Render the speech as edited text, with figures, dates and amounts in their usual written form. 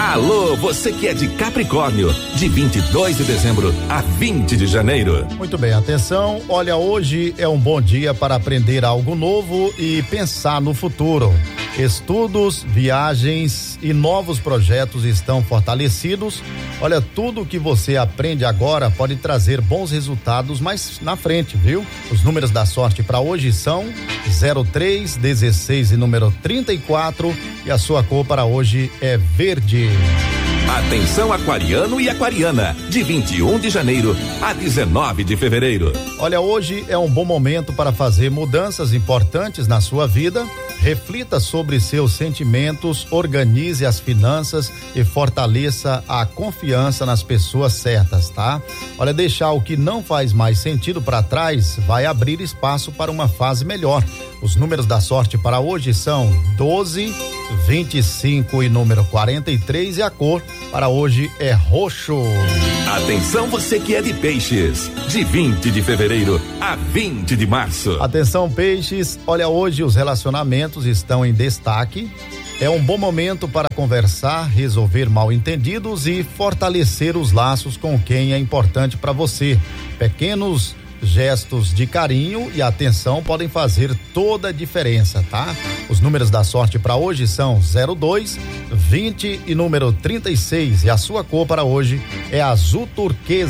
Alô, você que é de Capricórnio, de 22 de dezembro a 20 de janeiro. Muito bem, atenção, olha, hoje é um bom dia para aprender algo novo e pensar no futuro. Estudos, viagens e novos projetos estão fortalecidos. Olha, tudo que você aprende agora pode trazer bons resultados mais na frente, viu? Os números da sorte para hoje são 03, 16 e número 34, e a sua cor para hoje é verde. Atenção aquariano e aquariana, de 21 de janeiro a 19 de fevereiro. Olha, hoje é um bom momento para fazer mudanças importantes na sua vida. Reflita sobre seus sentimentos, organize as finanças e fortaleça a confiança nas pessoas certas, tá? Olha, deixar o que não faz mais sentido para trás vai abrir espaço para uma fase melhor. Os números da sorte para hoje são 12, 25 e número 43, e a cor para hoje é roxo. Atenção você que é de Peixes, de 20 de fevereiro a 20 de março. Atenção Peixes, olha, hoje os relacionamentos estão em destaque. É um bom momento para conversar, resolver mal-entendidos e fortalecer os laços com quem é importante para você. Pequenos gestos de carinho e atenção podem fazer toda a diferença, tá? Os números da sorte para hoje são 02, 20 e número 36, e a sua cor para hoje é azul turquesa.